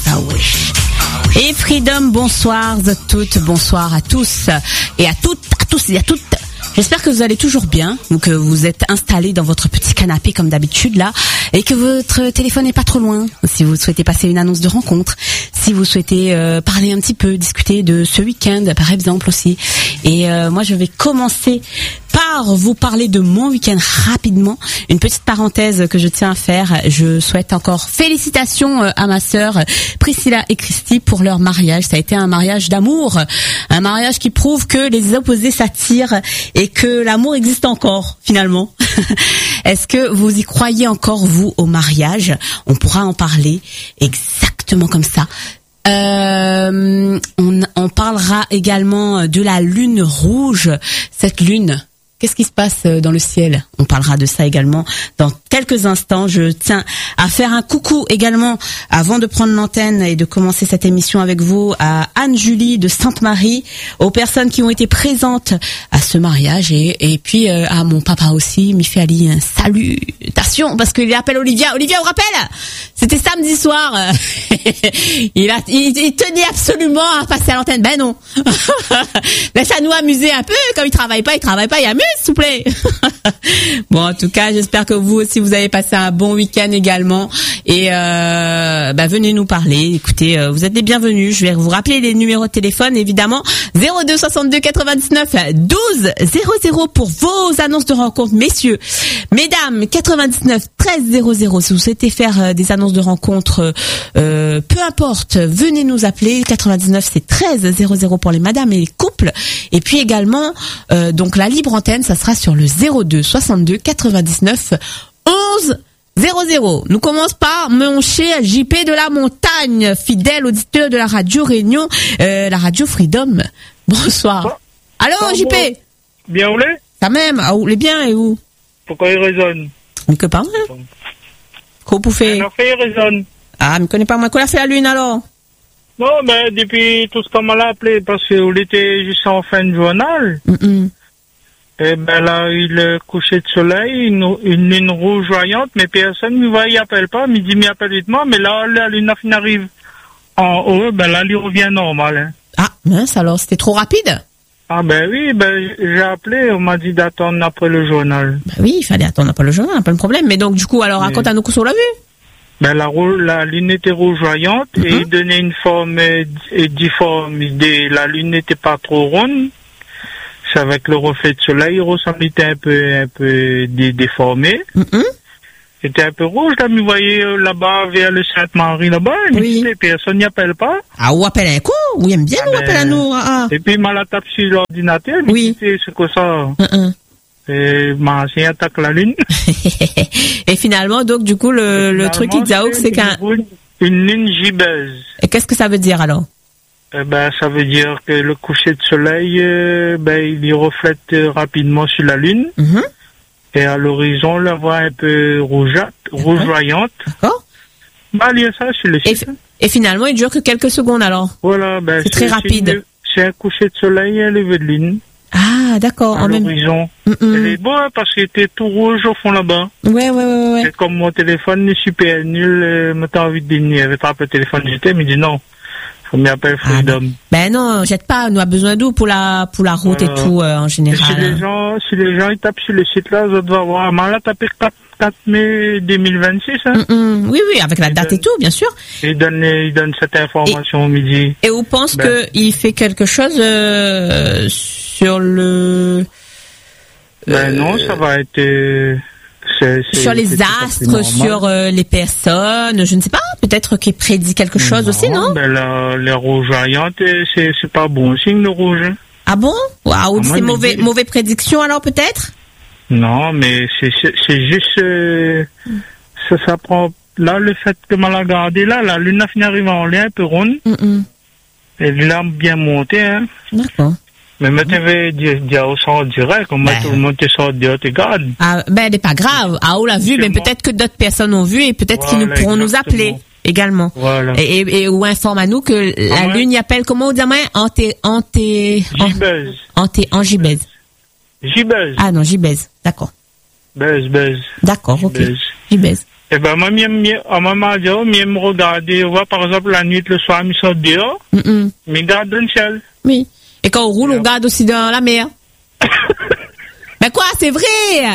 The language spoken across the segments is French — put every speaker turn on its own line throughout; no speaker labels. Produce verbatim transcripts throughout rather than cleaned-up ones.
Ah oui. Et Freedom, bonsoir à toutes, bonsoir à tous et à toutes, à tous et à toutes. J'espère que vous allez toujours bien, ou que vous êtes installés dans votre petit canapé comme d'habitude là, et que votre téléphone n'est pas trop loin. Si vous souhaitez passer une annonce de rencontre, si vous souhaitez euh, parler un petit peu, discuter de ce week-end par exemple aussi. Et euh, moi je vais commencer par vous parler de mon week-end rapidement. Une petite parenthèse que je tiens à faire. Je souhaite encore félicitations à ma sœur Priscilla et Christy pour leur mariage. Ça a été un mariage d'amour, un mariage qui prouve que les opposés s'attirent et que l'amour existe encore finalement. Est-ce que vous y croyez encore vous au mariage? On pourra en parler exactement comme ça. Euh, on, on parlera également de la lune rouge. Cette lune, qu'est-ce qui se passe dans le ciel? On parlera de ça également dans quelques instants. Je tiens à faire un coucou également, avant de prendre l'antenne et de commencer cette émission avec vous, à Anne-Julie de Sainte-Marie, aux personnes qui ont été présentes à ce mariage et, et puis euh, à mon papa aussi, Miffé Ali, un salutation, parce qu'il appelle Olivia. Olivia, vous rappelle? C'était samedi soir. il, a, il, il tenait absolument à passer à l'antenne. Ben non. Laisse-nous amuser un peu. Comme il travaille pas, il travaille pas, il amuse, s'il vous plaît. Bon, en tout cas, j'espère que vous aussi, vous avez passé un bon week-end également. Et euh, bah, venez nous parler. Écoutez, euh, vous êtes les bienvenus. Je vais vous rappeler les numéros de téléphone, évidemment. zéro deux soixante-deux quatre-vingt-dix-neuf douze zéro zéro pour vos annonces de rencontre, messieurs. Mesdames, quatre-vingt-dix-neuf treize zéro zéro. Si vous souhaitez faire euh, des annonces de rencontre, euh, peu importe, venez nous appeler. quatre-vingt-dix-neuf, c'est treize zéro zéro pour les madames et les couples. Et puis également, euh, donc la libre antenne, ça sera sur le zéro deux soixante-deux quatre-vingt-dix-neuf onze zéro zéro. Nous commençons par mon cher J P de la Montagne, fidèle auditeur de la radio Réunion, euh, la radio Freedom. Bonsoir. Bon. Allô, bon, J P?
Bon. Bien roulé?
Ça même, ah, où les biens et où?
Pourquoi il résonne?
Mais que pas moi. Qu'on peut faire?
En fait, il résonne.
Ah, mais connais pas moi. Qu'on a fait la lune alors?
Non, mais depuis tout ce qu'on m'a appelé, parce qu'on était juste en fin de journal.
Mm-mm.
Et ben là, il est couché de soleil, une, une lune rougeoyante, mais personne ne voit, il appelle pas, il dit, il appelle vite, mais là, la lune arrive en haut, ben là, il revient normal. Hein.
Ah, mince, alors, c'était trop rapide?
Ah ben oui, ben j'ai appelé, on m'a dit d'attendre après le journal.
Ben oui, il fallait attendre après le journal, pas de problème. Mais donc, du coup, alors, raconte à nous qu'on l'a vu.
Ben la, la lune était rougeoyante, mm-hmm. et il donnait une forme euh, difforme. La lune n'était pas trop ronde. C'est avec le reflet de soleil, il ressemblait un peu, un peu dé, déformé. Mm-hmm. C'était un peu rouge, là, mais vous voyez là-bas, vers le Sainte-Marie, là-bas, oui. Mais personne n'y appelle pas.
Ah, ou appelle un coup, ou aime bien ah, nous ben, appeler à nous. Ah.
Et puis, il m'a tapé sur l'ordinateur, mais
oui.
C'est quoi ça?
Mm-hmm.
Et m'a attaque la lune.
Et finalement, donc, du coup, le, le truc qui dit c'est qu'un...
Une, une lune gibbeuse.
Et qu'est-ce que ça veut dire, alors?
Eh ben, ça veut dire que le coucher de soleil, euh, ben, il y reflète euh, rapidement sur la lune. Mm-hmm. Et à l'horizon, on la voit un peu rougeâtre, rougeoyante.
D'accord.
Ben, il y a ça sur le site.
Et, et finalement, il dure que quelques secondes, alors? Voilà, ben, c'est, c'est très rapide.
C'est un coucher de soleil et un lever de lune.
Ah, d'accord.
À en l'horizon. Même... Mm-mm. Elle est bonne parce qu'il était tout rouge au fond là-bas.
Ouais, ouais, ouais, ouais.
C'est comme mon téléphone est super nul, euh, m'as envie de venir. J'avais pas le téléphone, j'étais, mais il dit non. Faut m'appeler Freedom. Ah,
ben non, jette pas, nous a besoin d'eau pour la, pour la route voilà. Et tout, euh, en général.
Et si les gens, si les gens, ils tapent sur le site là, ils doivent avoir mal à taper quatre mai deux mille vingt-six, hein.
Mm-mm. Oui, oui, avec la date donne, et tout, bien sûr.
Il donne, il donne cette information
et,
au midi.
Et on pense ben. qu'il fait quelque chose, euh, sur le,
ben euh, non, ça va être, euh,
C'est, c'est, sur les c'est astres, sur euh, les personnes, je ne sais pas, peut-être qu'il prédit quelque chose non, aussi, non?
Ben la, les rougeoyantes, c'est, c'est pas bon signe, le rouge.
Ah bon? Waouh, c'est mauvais, dit... mauvais prédiction alors peut-être?
Non, mais c'est, c'est, c'est juste, euh, mm. ça, ça prend, là, le fait que m'a regardé, là, la lune a fini d'arriver en l'air, un peu ronde, Mm-mm. et l'a bien monté, hein.
D'accord.
Mais maintenant, dire, dire au son direct, comment ben. Tout le monde te sort de te garde.
Ah, ben, elle n'est pas grave. Ah, on l'a vu, mais peut-être que d'autres personnes ont vu et peut-être voilà, qu'ils nous pourront exactement. Nous appeler également.
Voilà.
Et, et, et ou informe à nous que la ah, lune y appelle, comment on dit, anté, anté,
Gibbeuse.
Anté, en gibbeuse.
Gibbeuse.
Ah non, gibbeuse. D'accord.
Beuse, beuse.
D'accord, ok. Gibbeuse.
Eh ben, moi, mieux, mieux, à maman, je mieux me regarder, on voit, par exemple, la nuit, le soir, je sors dehors,
Mm-mm.
mais garde dans le ciel.
Oui. Et quand on roule, on regarde aussi dans la mer. Mais quoi, c'est vrai?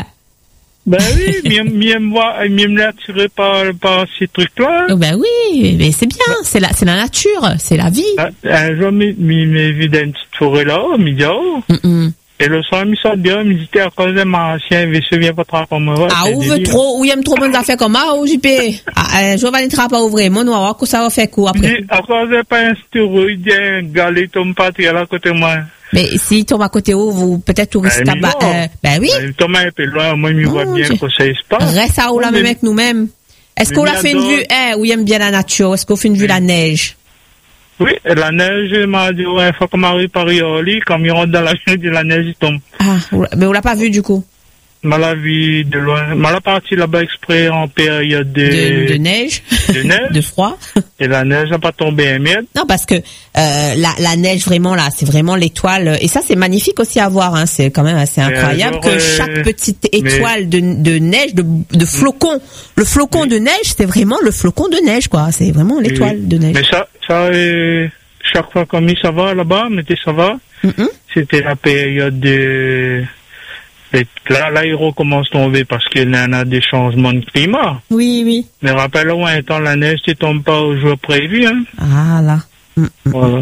Ben oui, mieux, mieux me voir, mieux me l'attirer par, par ces trucs-là.
Oh ben oui, mais c'est bien, c'est la, c'est la nature, c'est la vie.
Un, un jour, je m'ai vu dans une petite forêt là, je me dis, oh.
Mm-mm.
Et le soir, je sors dehors, je me dis, à cause de ma ancien, je se vient pas trop comme moi.
Ah, ou veut trop, ou aime trop bonnes affaires comme ça, ou J P. Ah, je vais aller pas ouvrir, mon noir, que ça va faire quoi après?
À cause de pas un stéroïde, un galet tombe pas, tu es là à côté de moi.
Mais s'il tombe à côté où, vous, peut-être, vous restez
Ben,
là-bas, euh, ben oui.
Il tombe un peu loin, moi, je me vois
Oh,
bien
je-
que ça se passe.
Reste à où la même avec nous-mêmes. Est-ce
Mais
qu'on
il
a
y a
fait une
d'autres-
vue, eh, où il aime bien la nature? Est-ce qu'on fait une vue la neige?
Oui, et la neige, m'a dit, ouais, il faut qu'on m'arrive par Ioli, comme il rentre dans la neige, la neige, il tombe.
Ah, mais on l'a pas vu, du coup.
Mal la vie de loin. Mal la partie là-bas exprès en période de,
De, de neige.
de neige.
De froid.
Et la neige n'a pas tombé un mètre.
Non, parce que, euh, la, la neige, vraiment, là, c'est vraiment l'étoile. Et ça, c'est magnifique aussi à voir, hein. C'est quand même assez incroyable
genre,
que
euh,
chaque petite étoile de, de neige, de, de flocon, le flocon
Oui.
de neige, c'est vraiment le flocon de neige, quoi. C'est vraiment l'étoile
Et-
de neige.
Mais ça, ça, euh, chaque fois comme il ça va là-bas, mais ça va.
Mm-mm.
C'était la période de, et là, là, il recommence à tomber parce qu'il y en a des changements de climat.
Oui, oui.
Mais rappelle-moi, un temps, la neige ne tombe pas au jour prévu, hein.
Ah, là. Mm, mm,
Voilà.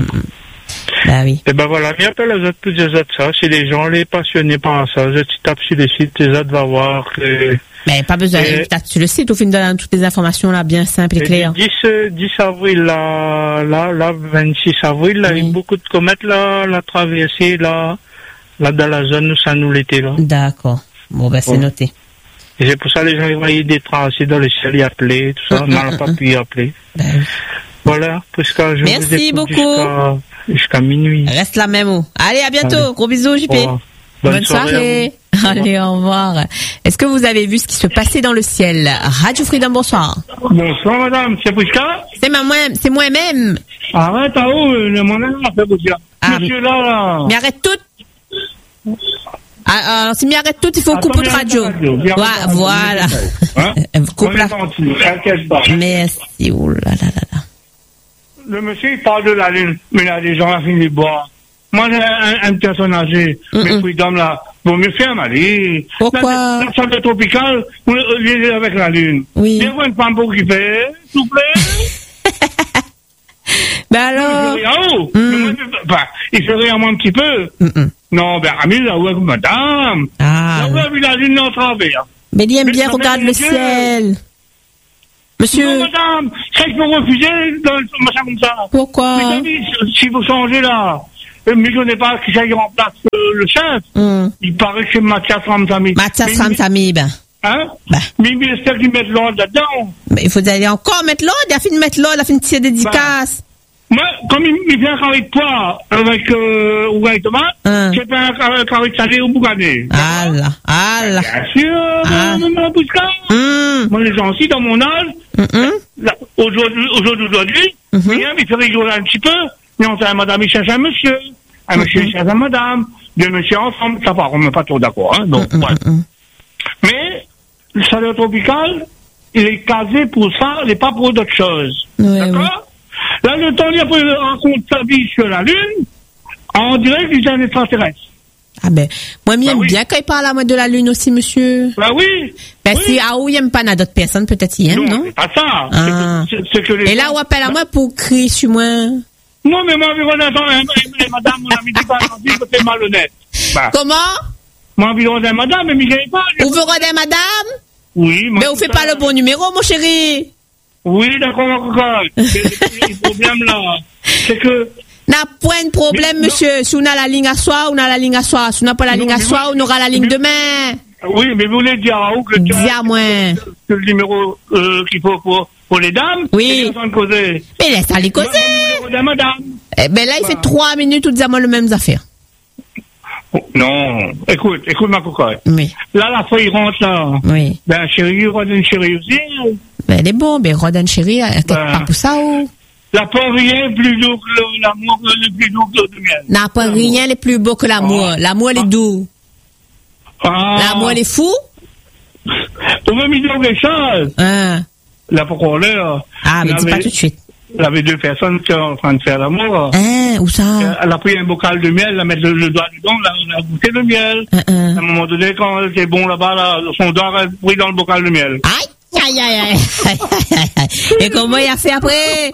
Bah oui.
Et ben voilà, mais appelle les autres, tous les autres, ça. C'est des gens, les passionnés par ça. Je tu tapes sur le site, les autres vont voir que,
Mais pas besoin.
Et-
Peut-être sur le site, au fin de toutes les informations, là, bien simples et
et
claires.
du dix, euh, dix avril, là, là, là, vingt-six avril, là,
Oui.
il y a beaucoup de comètes, là, la traversée, là, là, dans la zone où ça nous l'était, là.
D'accord. Bon, ben, c'est
Ouais.
noté.
Et c'est pour ça que les gens, ils voyaient des tracés dans le ciel, ils appelaient, tout ça.
Mm,
On
mm,
n'a pas
mm.
pu y appeler.
Ben oui.
Voilà, puisque je
Merci
vous écoute
beaucoup.
jusqu'à, jusqu'à minuit.
Reste la même eau. Allez, à bientôt.
Allez.
Gros bisous, J P.
Au revoir.
Bonne, soirée. Allez, au revoir. Est-ce que vous avez vu ce qui se passait dans le ciel? Radio Freedom, bonsoir.
Bonsoir, madame, c'est Prisca?
C'est ma, moi, c'est moi-même.
Arrête, à où, le mon nom, c'est Prisca.
Ah,
Monsieur, là, là.
Mais arrête tout. Ah, alors, si m'y arrête tout, il faut
Attends,
couper de
viens
radio.
arrête la radio, viens
Voilà,
arrête la radio,
voilà.
Hein?
Coupe
On
la.
est gentil, t'inquiète pas.
Merci. Oh là là là là.
Le monsieur, il parle de la lune, mais là, les gens, là, finissent les bois. Moi, j'ai un, un personne âgée,
Mm-mm.
mais Freedom, là, vaut mieux faire aller.
Pourquoi?
La, la salle tropicale, vous liez avec la lune.
Oui.
Il y a une femme pour qui fait, s'il vous plaît.
Ben alors.
Il serait en haut.
Mm.
Mais moi, je- enfin, il serait en moi un petit peu.
Mm-mm.
Non, ben, Ami, là, ouais, madame.
Ah.
Là, ouais, vu la lune en travers.
Mais il aime
Mais
bien
ça
regarder
fait
le
mon Dieu.
ciel.
Non,
Monsieur,
madame, ça, il faut refuser dans le machin comme ça. Mais
pourquoi?
David, si vous changez là, euh, mais je ne sais pas qui ça y remplace euh, le chef.
Hum.
Il paraît que c'est Mathias Ramsamy.
Mathias
Mais-
Ramsamy, ben.
Hein?
Bah.
Mais il espère qu'ils mettent l'ordre là-dedans.
Mais il faut aller encore mettre l'ordre. Il a fini de mettre l'ordre, il a fini de tirer dédicace.
Moi, comme il, il fait un carré de poids avec euh, ou avec tomate,
Hein.
j'ai fait un carré, carré de salé au bougané.
Ah là, ah là.
Bien sûr,
Ah.
mon mon Bousca.
Hum,
Moi, les gens aussi, dans mon âge,
hum, hum.
là, aujourd'hui, aujourd'hui, aujourd'hui,
Mhm.
rien, il fait rigoler un petit peu. Mais on dit à madame, il cherche un monsieur. Un monsieur, il cherche un madame. Deux messieurs ensemble. Ça va, on n'est pas trop d'accord, hein. Donc,
Hum,
ouais.
hum, hum.
Mais, le salaire tropical, il est casé pour ça, il n'est pas pour d'autres choses.
Ouais,
D'accord? Là, le temps, il a pris rencontre sa vie sur la Lune, on dirait qu'il est un extraterrestre.
Ah ben, moi, j'aime
Bah oui.
bien quand il parle à moi de la lune aussi, monsieur.
Bah oui.
Ben,
oui.
si ah, ou il aime pas, n'a d'autres personnes, peut-être il aime, non?
c'est pas ça.
Ah.
C'est que, c'est que les
Et là,
gens-
on appelle à moi pour crier sur moi.
Non, mais moi, environ un temps, hein, hein, madame, mon ami dit pas gentil, que c'est malhonnête. Bah,
Comment?
moi, environ un madame, mais il gagne pas. je-
Vous vous rendez, madame?
Oui, moi,
Mais vous faites pas le bon numéro, mon chéri.
Oui, d'accord, mon cocotte. Mais le problème, là, c'est que,
N'a point de problème,
Mais non.
monsieur. Si on a la ligne à soi, on a la ligne à soi. Si on n'a pas la
Non,
ligne à
mais
soi,
moi-
on aura la ligne
mais-
demain.
oui, mais vous voulez dire à où que
Dis à moi.
que le numéro euh, qu'il faut pour, pour les dames,
Oui.
c'est besoin de causer.
Mais laisse aller
Moi,
causer.
mon numéro de madame.
Eh ben là, il fait
Voilà.
trois minutes où disons-moi le même affaire.
Oh, non, écoute, écoute ma cocotte.
Oui,
Là, la fois, il rentre là.
oui.
Ben, chérie, il rentre une chérie aussi.
Ben, elle est bon, ben, Rodan chéri, elle
Ben.
pas pour ça, ou?
La pauvre rien plus doux que le- l'amour, le plus doux que le miel.
N'a pas rien n'est plus beau que l'amour. L'amour, elle est doux.
Ah.
L'amour, elle est fou.
On veut me dire quelque chose.
Hein.
là, pourquoi on est, euh,
Ah, mais dis pas
avait-
tout de suite.
il y avait deux personnes qui étaient en train de faire l'amour. euh.
Hein, où ça?
Elle a pris un bocal de miel, elle a mis le, le doigt dedans, elle a, elle a goûté le miel.
Hein, hein.
À un moment donné, quand elle était bon là-bas, là, son doigt a pris dans le bocal de miel.
Aïe, aïe, aïe, aïe, aïe, aïe, aïe. Et comment il a fait après?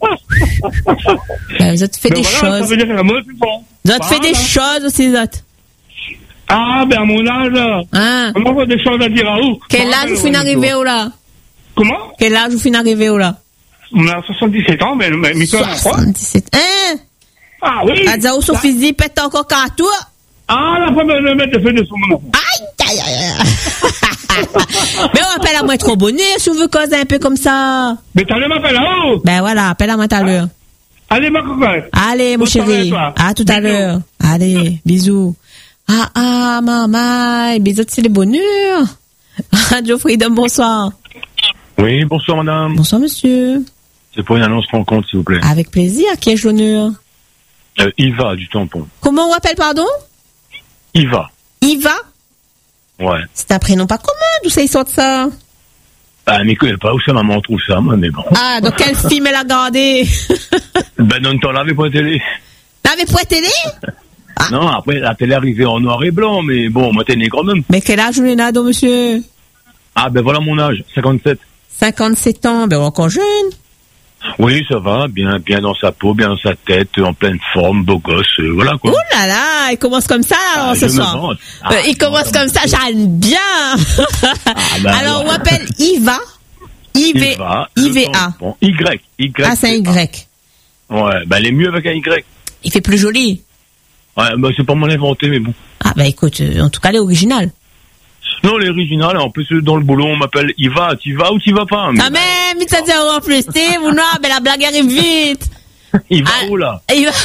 Ben, vous avez fait
Mais
des
voilà, ça
choses.
veut dire que l'amour est plus fort.
Vous avez fait des
Voilà.
choses aussi, vous autres.
Ah, ben à mon âge,
Hein?
on a des choses à dire à où?
Quel âge vous finissez d'arriver où là?
Comment?
Quel âge vous finissez d'arriver où là?
On a soixante-dix-sept ans, mais, mais, mais toi, quoi?
soixante-dix-sept. Hein?
Ah oui!
Ah, Zao Sophie pète encore qu'à toi.
Ah, la femme de mettre le feu de son enfant.
Aïe, aïe, aïe, aïe. Mais on appelle à moi trop bonnet si on veut causer un peu comme ça.
Mais t'allais m'appeler là-haut!
Ben voilà, appelle à moi tout à l'heure.
Allez, ma coquette!
Allez, mon
Bonne soirée
chéri.
à toi.
À tout à
Bisous.
l'heure. Allez, bisous. Ah, ah, maman, bisous, c'est les bonheurs. Radio Freedom, bonsoir.
Oui, bonsoir madame.
Bonsoir, monsieur.
C'est pour une annonce rencontre, s'il vous plaît.
Avec plaisir, qui ai-je l'honneur?
Euh, Iva du tampon.
Comment on appelle, pardon?
Iva.
Iva?
Ouais.
C'est un prénom pas commun, d'où ça, ils sortent ça?
Ah, mais je connais pas où sa maman trouve ça, moi, mais bon.
Ah, donc quel film elle a regardé?
Ben, non, t'en l'avais pas télé.
T'avais pas télé? Ah.
Non, après, la télé arrivait en noir et blanc, mais bon, moi, t'es né quand même.
Mais quel âge vous avez, donc, monsieur?
Ah, ben voilà mon âge, cinquante-sept.
cinquante-sept ans, ben encore jeune.
Oui, ça va, bien, bien dans sa peau, bien dans sa tête, en pleine forme, beau gosse, euh, voilà quoi.
Ouh là là, il commence comme ça alors
Ah,
ce
je me
soir.
vante.
Euh,
Ah,
il commence
non,
comme ça, j'aime bien.
bah,
alors on
alors.
appelle Iva. I V
Iva.
I V A.
Bon, Y. Y.
Ah, c'est un Y.
Ouais, ben, elle est mieux avec un Y.
Il fait plus joli.
Ouais, ben, c'est pas mon inventé, mais bon.
Ah bah écoute, euh, en tout cas, elle est originale.
Non, l'original, en plus, dans le boulot, on m'appelle Iva, tu vas ou tu vas pas?
Ah mais, vite ça dit en plus, t'es, vous non, mais la blague arrive vite.
Il va
Ah,
où là?
Il va.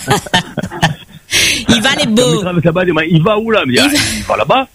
Il va les beaux.
Avec là-bas, il dit, il va où là? Il, dit, ah, il va là-bas.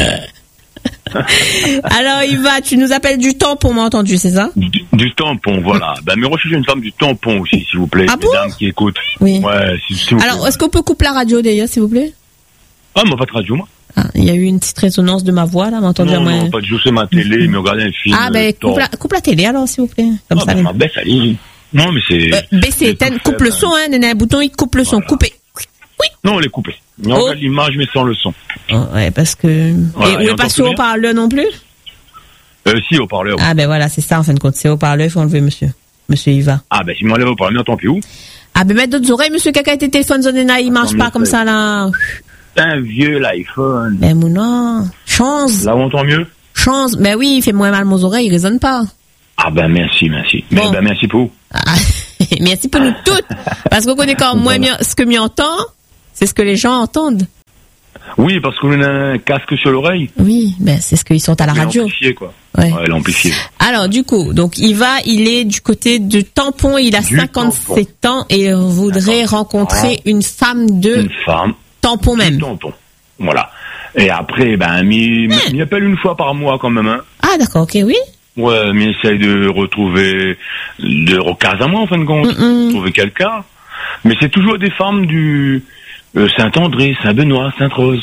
Alors Iva, tu nous appelles du tampon, m'a entendu, c'est ça?
Du, du tampon, voilà. Ben, mais recherchez une femme du tampon aussi, s'il vous plaît.
Ah bon?
Mesdames qui écoutent.
Oui.
Ouais, s'il s'il vous plaît.
Alors, est-ce qu'on peut couper la radio d'ailleurs, s'il vous plaît?
Ah, moi, pas de radio, moi.
Ah, il y a eu une petite résonance de ma voix là, m'a entendu à
Non,
moi.
non, pas de jouer sur ma télé, mais regarder un film.
Ah ben
euh,
coupe la,
temps.
coupe la télé alors s'il vous plaît. Comme
Ah,
ça.
ben, ma baisse, allez. Non, mais c'est.
Euh, baissez,
c'est
éteindre,
tout
coupe
fait,
le
ben.
son, hein, il y a un bouton, il coupe le son,
Voilà.
coupez. Oui.
Non, on les coupe. On
Oh.
regarde l'image, mais sans le son.
Oh, ouais, parce que.
Voilà,
et
et
on est
encore
pas sur
plus
haut-parleur non plus?
Euh, si, au parleur.
Ah ben voilà, c'est ça en fin de compte, c'est haut-parleur, il faut enlever monsieur. Monsieur Iva.
Ah, ben, si m'enlève au parleur, tant pis où?
Ah ben mettre d'autres oreilles, monsieur Kaka, tes téléphones zonena, il marche
Non,
pas
mais
comme
c'est-
ça là.
C'est un vieux, l'iPhone.
Ben mon chance,
Là, on entend mieux?
chance. Ben oui, il fait moins mal aux oreilles, il résonne pas.
Ah, ben, merci, merci.
Bon.
Mais, ben, merci pour.
Ah, merci pour nous toutes. Parce qu'on connaît quand même moins bien ce que m'y entend, c'est ce que les gens entendent.
Oui, parce qu'on a un casque sur l'oreille.
Oui, ben c'est ce qu'ils sont à la
Mais
radio.
Amplifié, quoi.
Ouais.
Ouais, l'amplifié.
Alors du coup, donc il va, il est du côté de Tampon, il a
Du
cinquante-sept ans et voudrait
D'accord.
rencontrer une femme de
Une femme.
Tampon même.
Tampon. Voilà. Et après, ben, m'y, m'y appelle une fois par mois quand même, hein.
Ah d'accord, ok, oui.
Ouais, mais essaye de retrouver, de recaser à moi en fin de compte,
Mm-mm.
trouver quelqu'un. Mais c'est toujours des femmes du euh, Saint-André, Saint-Benoît, Sainte-Rose.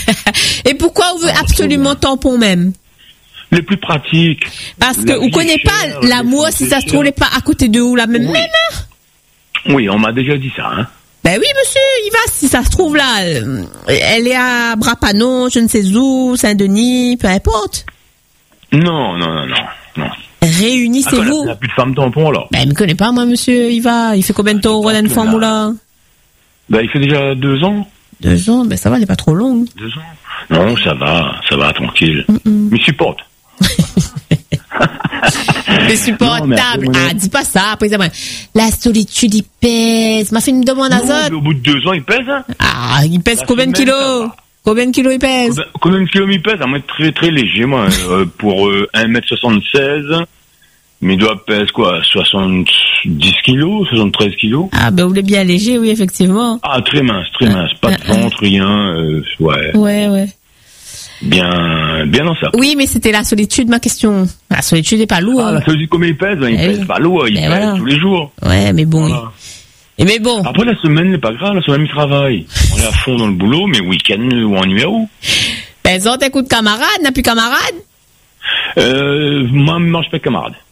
Et pourquoi on veut
Ah,
absolument Tampon même?
Les plus pratiques.
Parce que
La
vous
vie
connaissez
est chère,
pas l'amour,
les
si
choses
ça se trouve,
chères.
n'est pas à côté de où la même
Oui.
même.
Oui, on m'a déjà dit ça, hein.
Ben oui, monsieur, il va, si ça se trouve là, euh, elle est à Brapanon, je ne sais où, Saint-Denis, peu importe.
Non, non, non, non, non.
Réunissez-vous.
Il n'y a plus de femmes tampons, alors.
Ben, il me connaît pas, moi, monsieur, il va, il fait combien de temps au Roland
Tampon,
Femme,
là.
là?
Ben, il fait déjà deux ans.
Deux ans, ben ça va, elle est pas trop longue.
Deux ans. Non, ça va, ça va, tranquille.
Mm-mm.
Mais supporte.
C'est supportable.
Non, mais après,
Ah, dis pas ça, après, moi. La solitude, il pèse. M'a fait une demande à
Non, mais
Zot.
au bout de deux ans, il pèse, hein.
Ah, il pèse
La
combien de
semaine, ça
kilos?
va.
Combien de kilos il pèse?
Ben, combien de kilos il pèse? À moi, très, très léger, moi. euh, pour euh, un mètre soixante-seize. Mais il doit pèser quoi? soixante-dix kilos? soixante-treize kilos?
Ah, ben, vous voulez bien léger, oui, effectivement.
Ah, très mince, très mince. Pas de
Ah, ah.
ventre, rien. Euh, ouais.
Ouais, ouais.
Bien, bien dans ça.
Oui, mais c'était la solitude, ma question. La solitude n'est pas lourde.
Ah, la solitude, combien il pèse? Il
Eh
pèse
oui.
pas lourd, il
Eh
pèse
voilà.
tous les jours.
Ouais, mais bon.
Voilà.
Et mais bon.
Après, la semaine n'est pas grave, la semaine, il travaille. On est à fond dans le boulot, mais week-end ou en numéro.
Ben, Zot, écoute, camarade, n'a plus camarade.
Euh, moi, je mange pas de camarade.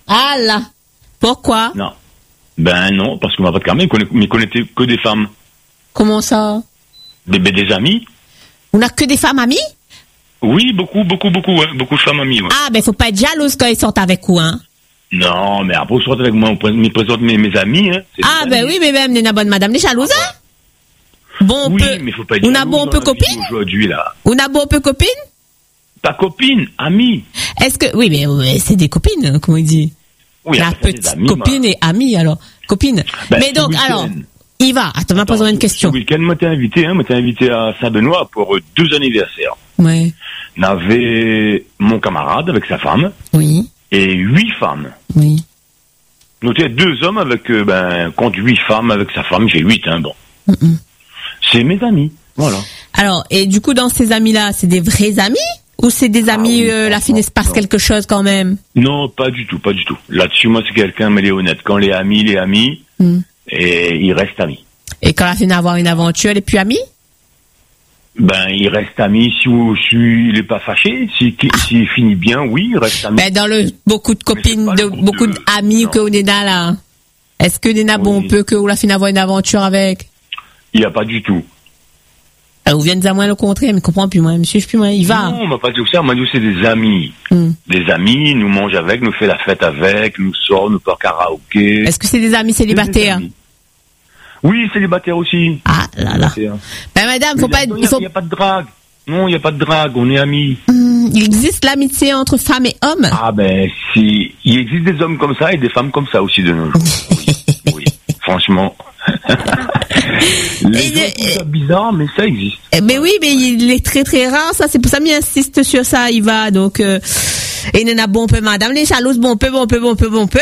Ah là. Pourquoi?
Non. Ben non, parce qu'on n'a pas de carnet, mais qu'on n'était que des femmes.
Comment ça?
Des, des amis.
On n'a que des femmes amies?
Oui, beaucoup, beaucoup, beaucoup, ouais. Beaucoup de femmes amies, ouais.
Ah, ben faut pas être jalouse quand ils sortent avec vous, hein.
Non, mais après, ils sortent avec moi, on me présente mes, mes amis, hein.
Ah, ben oui, mais même, n'est bonne madame, les jalouses, hein? Bon,
oui,
peu.
mais faut pas être
On a bon peu copine?
Aujourd'hui, là.
On a bon peu copine?
Pas copine, amie.
Est-ce que, oui, mais ouais, c'est des copines, comment il dit?
Oui,
la petite amis, copine moi. Et amie, alors. Copine. Ben, mais donc, alors, il va. Attends, on va poser une question.
Ce week-end, moi, t'ai invité, hein, moi, t'ai invité à Saint-Benoît pour euh, deux anniversaires.
Ouais.
On avait mon camarade avec sa femme.
Oui.
Et huit femmes.
Oui.
Nous, t'es deux hommes avec, euh, ben, compte huit femmes avec sa femme, j'ai huit, hein, bon. Mm-mm. C'est mes amis, voilà.
Alors, et du coup, dans ces amis-là, c'est des vrais amis? Ou c'est des amis, ah oui, euh, la fin, il se passe non. quelque chose quand même?
Non, pas du tout, pas du tout. Là-dessus, moi, c'est quelqu'un, mais il est honnête. Quand les amis, les amis, mm. et il reste amis.
Et quand la fin d'avoir une aventure, elle est plus amie?
Ben, il reste ami si, si il est pas fâché, si, ah. s'il finit bien, oui, il reste ami.
Ben, dans le, beaucoup de copines, de, beaucoup de... d'amis que vous êtes là, est-ce que Néna, oui. bon, peut que vous la fin d'avoir une aventure avec?
Il n'y a pas du tout.
Vous venez de dire moi le contraire, mais comprends plus moi, monsieur, plus moi, il va.
Non, on m'a pas dit ça, on m'a dit c'est des amis. Mm. Des amis, nous mange avec, nous fait la fête avec, nous sort, nous part karaoké.
Est-ce que c'est des amis célibataires?
Des amis. Oui, célibataires aussi.
Ah là là. Ben madame, faut pas être...
Il n'y a, a pas de drague. Non, il n'y a pas de drague, on est amis.
Mm, il existe l'amitié entre femmes et hommes?
Ah ben, si, il existe des hommes comme ça et des femmes comme ça aussi de nos jours. Oui, oui, franchement... Les gens trouvent ça bizarre, mais ça existe.
Mais oui, mais il est très très rare, ça. C'est pour ça qu'il insiste sur ça, il va. Donc, euh, et il en a bon peu, madame, les jalouses, bon peu, bon peu, bon peu, bon peu.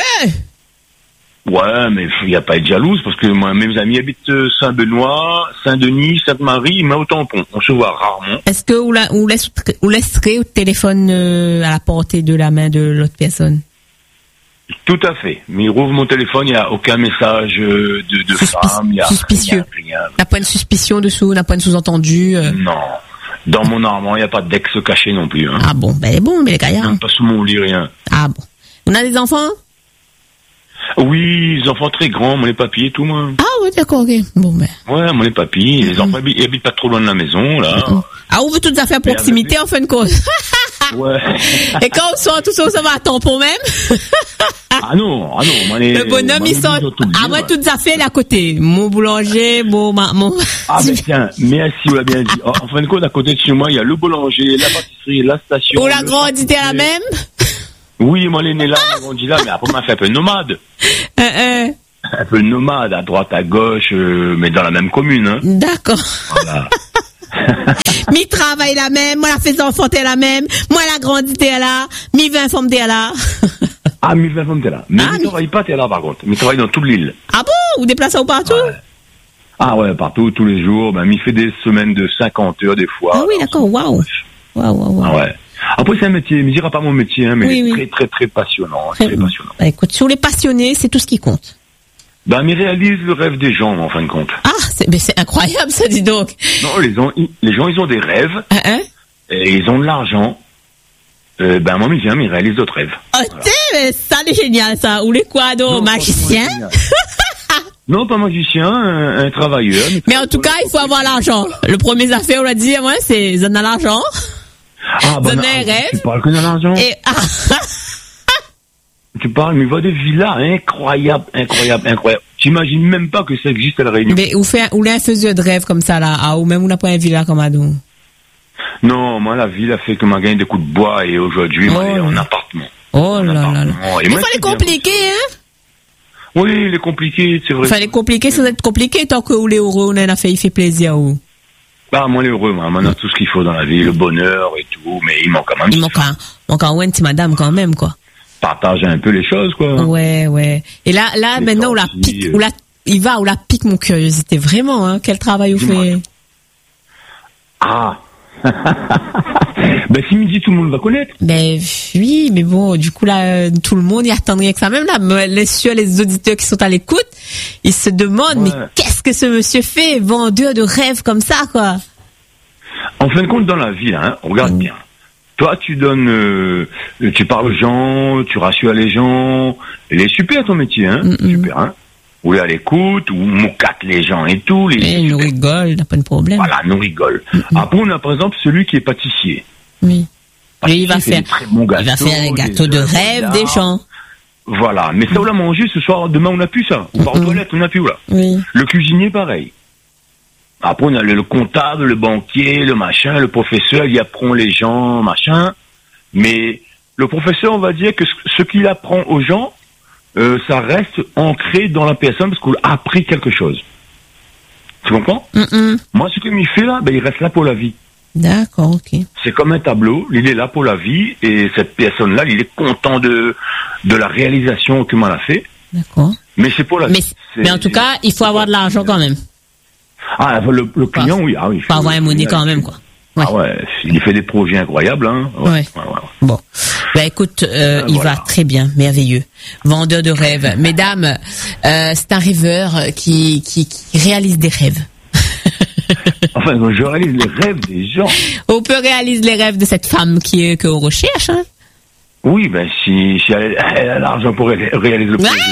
Ouais, mais il n'y a pas à être jalouse, parce que moi, mes amis habitent Saint-Benoît, Saint-Denis, Sainte-Marie, mais au tampon. On se voit rarement.
Est-ce que vous, la, vous, laisse, vous laisserez au téléphone euh, à la portée de la main de l'autre personne?
Tout à fait. Mais il rouvre mon téléphone, il n'y a aucun message de, de
Suspi-
femme, il y a
suspicieux.
rien, rien.
Il n'y a pas une suspicion dessous, il n'y a pas une sous-entendu. Euh...
Non. Dans mon armoire, il n'y a pas d'ex caché non plus. Hein.
Ah bon, ben elle est bon, mais les gars.
Même pas sous mon lit, rien.
Ah bon. On a des enfants?
Oui, des enfants très grands, mon les papis et tout, moi.
Ah oui, d'accord, ok. Bon, ben.
Ouais, mon les papis, mm-hmm. les enfants, ils habitent pas trop loin de la maison, là.
Mm-hmm. Ah, on veut toutes affaires proximité, en fin de compte.
Ouais.
Et quand on sort tous ça va à tampon même?
Ah non, ah non, moi les...
Le bonhomme, il sort, ah moi, toutes affaires à côté. Mon boulanger, mon, mon...
Ah ben tiens, merci, on l'a bien dit. En fin de compte, à côté de chez moi, il y a le boulanger, la pâtisserie, la station.
On l'a grandi à la même?
Oui, moi, l'aîné là, on a grandi là, mais après, on m'a fait un peu nomade.
Euh, euh.
Un peu nomade, à droite, à gauche, euh, mais dans la même commune, hein.
D'accord.
Voilà.
Mi travaille la même, moi la fais enfant t'es la même, moi la grandi t'es là, mi vingt femmes t'es là.
Ah, mi vingt femmes t'es là. Mais
ah,
mi travaille pas t'es là par contre. Mi travaille dans toute l'île.
Ah bon? Vous déplacez où partout?
Ouais. Ah ouais, partout, tous les jours. Ben, mi fait des semaines de cinquante heures des fois.
Ah oui, d'accord, waouh. Waouh, waouh,
ah ouais. Après, c'est un métier, mais je dirais pas mon métier, hein, mais
oui, oui.
très, très, très passionnant. Très, très passionnant.
Bah, écoute, sur les passionnés, c'est tout ce qui compte.
Ben, mais réalise le rêve des gens, en fin de compte.
Ah, c'est, mais c'est incroyable, ça, dis donc.
Non, les gens, les gens, ils ont des rêves.
Hein, hein?
Et ils ont de l'argent. Euh, ben, moi, ils viennent, ils réalisent d'autres rêves.
Oh, voilà. Mais ça, c'est génial, ça. Ou les quoi, donc, magicien?
Non, pas magicien, un, un travailleur.
Mais en tout cas, il faut avoir l'argent. Le premier affaire, on l'a dit, moi, c'est, ils ont de l'argent.
Ah, ben,
ah,
tu parles que de l'argent.
Et, ah.
Tu parles, mais il voit des villas incroyables, incroyables, incroyables. T'imagines même pas que ça existe à La Réunion.
Mais, ou fait, ou un faiseur de rêve comme ça, là, ah, ou même, on n'a pas un villa comme Adon.
Non, moi, la ville a fait que m'a gagné des coups de bois et aujourd'hui,
oh
moi, en appartement.
Oh là là là. Il
moi,
fallait compliquer, hein?
Oui, il est compliqué, c'est vrai.
Il fallait compliquer sans être compliqué, tant que vous l'êtes heureux, on en a fait, il fait plaisir, ou.
Bah, moi, il est heureux, moi. Moi, on a tout ce qu'il faut dans la vie, le bonheur et tout, mais il manque quand même.
Il manque un, manque un ouais, madame, quand même, quoi.
Partager un peu les choses, quoi.
Ouais, ouais. Et là, là, les maintenant, on la pique, euh... on la, il va, on la pique mon curiosité, vraiment, hein. Quel travail vous faites?
Ah. Ben, si midi, tout le monde va connaître.
Ben, oui, mais bon, du coup, là, tout le monde y attendrait que ça même, là. Les, sur les auditeurs qui sont à l'écoute, ils se demandent, ouais. Mais qu'est-ce que ce monsieur fait, vendeur de rêves comme ça, quoi?
En fin de compte, dans la vie, hein, regarde mmh. bien. toi, tu donnes, euh, tu parles aux gens, tu rassures les gens. Il est super ton métier, hein.
Mm-mm.
Super, hein. Ou à l'écoute, ou moucate les gens et tout. Les,
Et nous rigole, n'a pas de problème.
Voilà, nous rigole.
Mm-mm.
Après, on a par exemple celui qui est pâtissier.
Oui. Lui, il va
Pâtissier,
faire,
fait des très bons
il va
gâteaux,
faire un gâteau
des
de
œufs,
rêve des gens.
Voilà. Mais ça, on l'a mangé ce soir, demain, on n'a plus ça. On part aux
Mm-mm.
toilettes, on n'a plus, là.
Oui.
Le cuisinier, pareil. Après, on a le, le comptable, le banquier, le machin, le professeur, il apprend les gens, machin. Mais le professeur, on va dire que ce, ce qu'il apprend aux gens, euh, ça reste ancré dans la personne parce qu'on a appris quelque chose. Tu comprends?
Mm-mm.
Moi, ce qu'il me fait là, ben, il reste là pour la vie.
D'accord, ok.
C'est comme un tableau, il est là pour la vie et cette personne-là, il est content de, de la réalisation que m'en a fait.
D'accord.
Mais c'est pour la
Mais,
vie.
mais en tout cas, il faut avoir de l'argent quand même.
Ah, le, le client, oui. Ah, oui,
Il faut avoir un money quand même, quoi. Ouais.
Ah ouais, il fait des projets incroyables, hein. Ouais.
Ouais.
Ouais, ouais, ouais.
Bon. Bah écoute, euh,
Euh,
il
voilà.
va très bien, merveilleux. Vendeur de rêves. Mesdames, euh, c'est un rêveur qui, qui, qui réalise des rêves.
Enfin, je réalise les rêves des gens.
On peut réaliser les rêves de cette femme qui est qu'on recherche, hein.
Oui, ben si, si elle, elle a l'argent pour ré- réaliser le projet.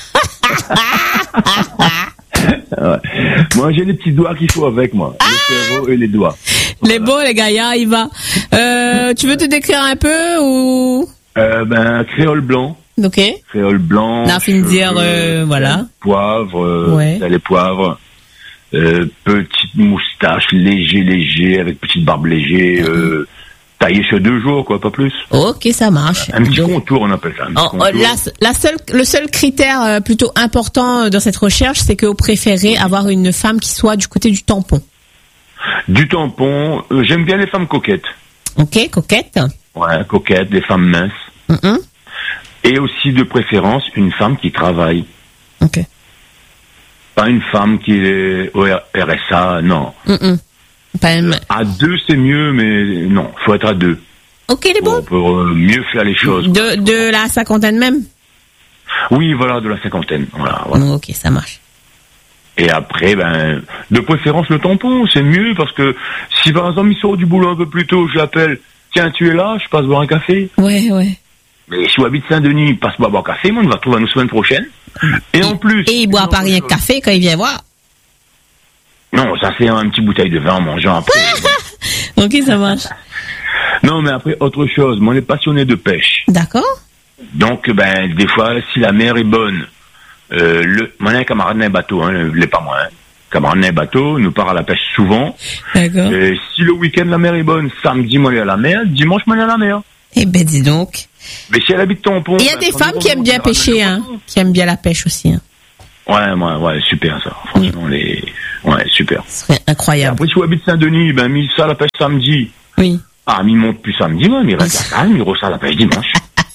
Ouais. Moi, j'ai les petits doigts qu'il faut avec moi. Le cerveau et les doigts.
Les beaux, les gaillards, il va. Euh, tu veux te décrire un peu ou?
Euh, ben, créole blanc.
Ok.
Créole blanc.
Non, fin de dire, euh, voilà.
Poivre, euh,
Ouais.
sel et poivre. Euh, petite moustache, léger, léger, avec petite barbe léger, euh, taillé sur deux jours, quoi, pas plus.
Ok, ça marche.
Un petit
Donc,
contour, on appelle ça. Un petit
oh, oh,
contour.
la, la seule, le seul critère euh, plutôt important euh, dans cette recherche, c'est que vous préférez avoir une femme qui soit du côté du tampon.
Du tampon, euh, j'aime bien les femmes coquettes.
Ok, coquette.
Ouais, coquettes, des femmes minces.
Mm-mm.
Et aussi, de préférence, une femme qui travaille.
Ok.
Pas une femme qui est au R S A, non.
Mm-mm. Pas une-
À deux, c'est mieux, mais non, faut être à deux.
Ok, les
Pour,
bons.
pour, euh, mieux faire les choses.
De, de la cinquantaine même.
Oui, voilà, de la cinquantaine. Voilà, voilà.
Ok, ça marche.
Et après, ben, de préférence, le tampon, c'est mieux parce que si par exemple il sort du boulot un peu plus tôt, je l'appelle, tiens, tu es là, je passe boire un café.
Ouais, ouais.
Mais si on habite Saint-Denis, il passe boire un café, moi, on va trouver une semaine prochaine. Et en plus.
Et il boit pas rien que café quand il vient voir.
Non, ça c'est un petit bouteille de vin en mangeant après.
Ok, ça marche.
Non, mais après, autre chose, moi, on est passionné de pêche.
D'accord.
Donc, ben, des fois, si la mer est bonne, euh, le, moi, j'ai un camarade d'un bateau, hein, il n'est pas moi, hein. Camarade d'un bateau, nous part à la pêche souvent.
D'accord.
Et si le week-end, la mer est bonne, samedi, moi, on est à la mer, dimanche, moi, on est à la mer.
Eh ben, dis donc.
Mais si elle habite Tampon...
Il y a
ben,
des
quand
femmes
nous
qui aiment bien
remontons,
pêcher,
on
hein.
ramène
Qui aiment bien la pêche aussi, hein.
le poisson. Ouais, ouais, ouais, super, ça. Franchement, les... Ouais, super.
Ce serait
Et
incroyable.
après, si on habite Saint-Denis, ben, mis ça à la pêche samedi.
Oui.
Ah, mais il monte plus samedi, moi, mais il reste à il ressort à la pêche dimanche.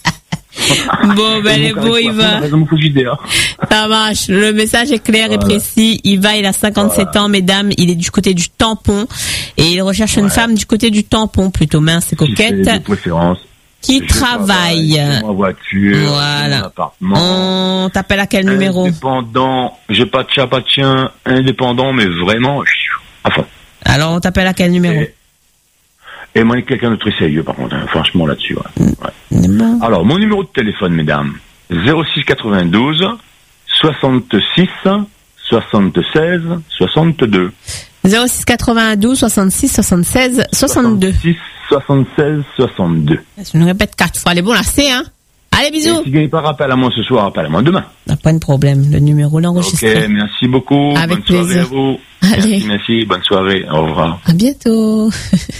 Bon, ben, les beaux, il va. Ça marche. Le message est clair et
Voilà.
précis. Il va, il a cinquante-sept
Voilà.
ans, mesdames. Il est du côté du tampon. Et il recherche une
Ouais.
femme du côté du tampon, plutôt mince et coquette,
De préférence.
qui
Je
travaille.
j'ai ma voiture,
Voilà.
mon appartement.
On t'appelle à quel numéro?
Indépendant. J'ai pas de chat, pas de chien. Indépendant, mais vraiment, à fond.
Alors, on t'appelle à quel numéro?
Et, et moi, quelqu'un de très sérieux, par contre, hein, franchement, là-dessus. Ouais. Ouais.
Bon.
Alors, mon numéro de téléphone, mesdames, zéro six quatre-vingt-douze, soixante-six, soixante-seize, soixante-deux.
zéro six quatre-vingt-douze, soixante-six, soixante-seize, soixante-deux.
soixante-six, soixante-seize, soixante-deux.
Je nous répète quatre fois. Les bons, là, c'est, hein? Allez,
Et
bisous.
si vous n'avez pas rappel à moi ce soir, rappel à moi demain.
Ah, pas de problème. Le numéro
Ok,
l'enregistré.
merci beaucoup.
Avec
bonne soirée
plaisir.
à vous.
Allez.
Merci, merci. Bonne soirée. Au revoir.
À bientôt.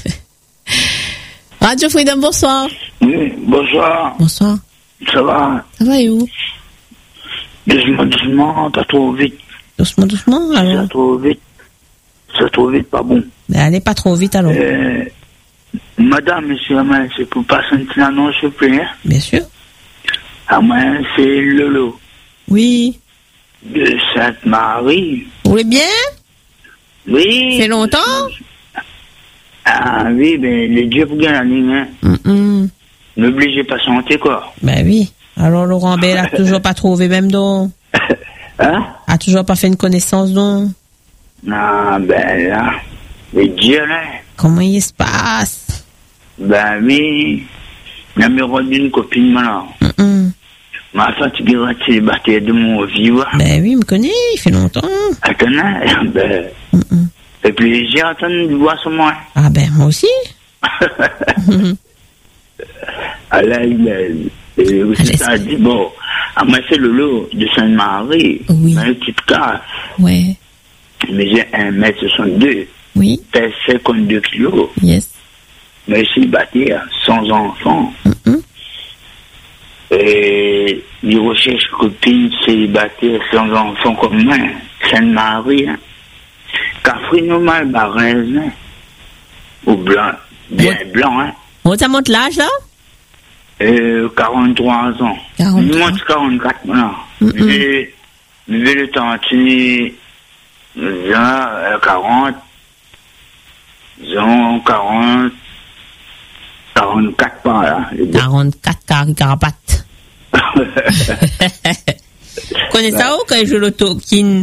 Radio Freedom, bonsoir.
Oui, bonsoir,
Bonsoir.
ça va?
Ça va et où?
Doucement, doucement, t'as trop vite,
Doucement, doucement,
ça
alors.
trop vite, ça trop vite, pas bon.
Mais allez pas trop vite, alors.
Euh, madame, monsieur, mais c'est pour passer un petit annonce, s'il vous plaît.
Bien sûr.
À moi, c'est Lolo
Oui.
de Sainte-Marie.
Vous voulez bien?
Oui.
C'est longtemps?
Ah oui, ben, les dieux pour gagner la ligne, hein.
Mm-mm.
N'obligez pas santé, quoi.
Ben oui. Alors, Laurent Bell a toujours pas trouvé même donc.
Hein?
A toujours pas fait une connaissance donc.
Ah, ben là, les dieux, là.
Comment il se passe?
Ben oui, numéro d'une copine, maintenant.
Mm-mm.
Ma fatigue célibataire de mon vivant.
Ben oui, il me connaît, il fait longtemps.
Attends, ben.
Mm-mm.
Et puis j'ai entendu de voir sur moi.
Ah ben, moi aussi.
Alors, il a dit, bon, à moi c'est le lot de Sainte-Marie.
Oui.
Dans une petite case.
Ouais.
Mais j'ai un mètre soixante-deux.
Oui.
Pèse cinquante-deux kilos.
Yes.
Mais célibataire, sans enfant.
Mm-mm.
Et il recherche copine célibataire sans enfant comme moi. Sainte-Marie. Hein. Catherine normal, barrez, hein. Ou blanc. Bien
Ouais.
blanc, hein.
Bon, ça monte l'âge, là?
Euh, quarante-trois ans.
quarante-trois.
Il monte quarante-quatre maintenant.
Mm-mm.
Mais, mais le temps, tu euh, quarante, disons quarante, quarante-quatre par là.
quarante-quatre carré carapates. Connais ça où quand je joue l'auto? Kin?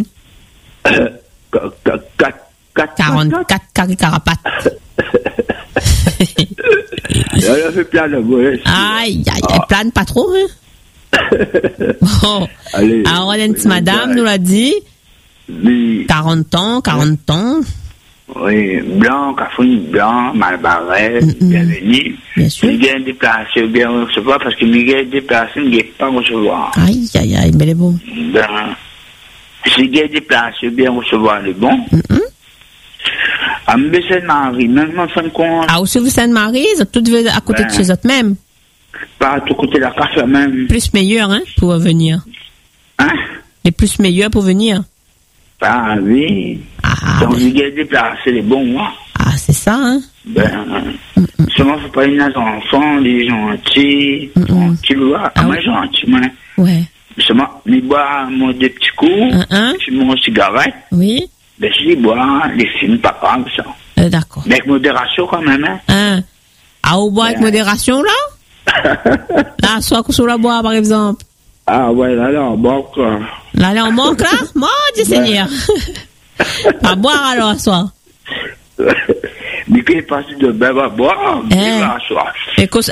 quarante-quatre carré carapates.
Elle a fait plein de boulets.
Aïe, aïe, elle plane pas trop, hein? Bon.
Allez.
Alors, madame nous l'a dit.
Oui,
quarante ans, quarante ans.
oui, blanc, Catherine blanc, mal barré,
Mm-mm.
bienvenue.
Bien sûr.
Il vient déplacer, bien recevoir, parce que Miguel déplacé, il ne pas recevoir.
Aïe, aïe, aïe, bel et bon.
Ben, si il est déplacé, bien recevoir le bon.
Mm-mm.
À Sainte-Marie, même en fin de compte,
Ah, aussi vous Sainte-Marie, vous êtes toutes à côté de
Ben.
chez eux même.
pas à tout côté de la café même.
Plus meilleur, hein, pour venir.
Hein?
Les plus meilleurs pour venir.
Ah oui.
Ah,
Donc,
ben,
il est déplacé les bons mois.
ah c'est ça, hein.
Ben, seulement, faut pas une enfant, les gentils,
Mm-mm.
tranquille, ah,
Ah
moi,
oui.
gentil, moi.
Ouais.
Seulement, il boit moi des petits coups,
Hein,
je fume mon cigarette,
Oui.
ben, je bois les films, pas grave, ça.
Euh, d'accord.
Mais avec modération, quand même, hein.
Hein. À au bois avec
Ben.
modération, là? Là, soit que sur la bois, par exemple.
Ah, ouais, là, là, bon, quoi.
Là, là, on manque, là? Mon Dieu Seigneur. À boire, alors, soit.
Mais qu'il est passé de bain à boire, il
Hein.
va soif.
Et que ça,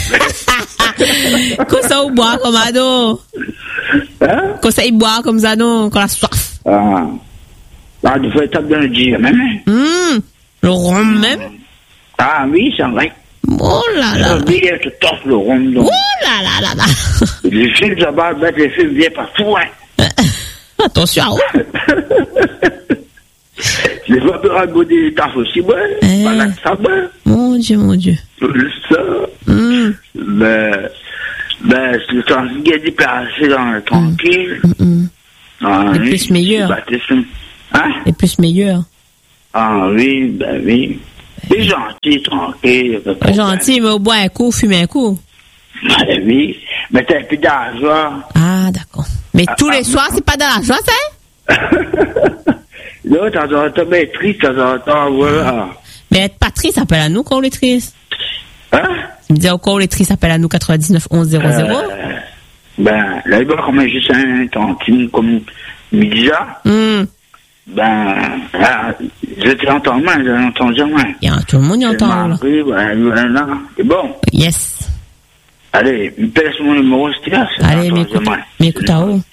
que ça, au bois, comme ado.
Hein?
Que ça, il boit comme ça, non, qu'on a soif.
Ah. Ah, tu fais ça bien le dire, même. hein.
Hum. Le rhum, même.
Ah, oui, c'est vrai.
Oh là là.
Ça dit, elle te torche le rond,
Oh
donc.
là là là là.
Les films, ça va mettre les films bien partout, hein.
Attention à vous.
Les fois, tu as des tafs aussi, ouais.
Hein.
Voilà, ça va.
Mon Dieu, mon Dieu.
Ça.
Hum.
Ben, ben, le temps qui est déplacé dans le tranquille.
Hum, hum.
Ah,
Les
oui,
plus meilleurs.
c'est baptême. Hein?
Les plus meilleurs.
Ah, oui, ben oui. C'est gentil, tranquille. y a pas de problème.
Gentil, mais au bois un coup, fumer un coup.
Ben oui. Mais t'as un peu d'argent.
Ah, d'accord. Mais
Ah,
tous les
ah,
soirs, c'est pas de l'argent, ça?
Là, t'as temps en temps, mais triste, t'as temps en temps, voilà.
Mais être pas triste, appelle à nous quand on est triste.
Hein?
Tu me dis, au cas où les tristes, appelle à nous quatre-vingt-dix-neuf onze zéro zéro.
Euh, ben, là, il va quand même juste un tantine comme Midja.
Hum.
Ben, là, je t'entends moins, je l'entends moins.
Il y a tout le monde y entend, là.
Oui, voilà, là. C'est bon.
Yes.
Allez, passe mon numéro, c'est là.
Allez, mais écoute, mais écoute à haut.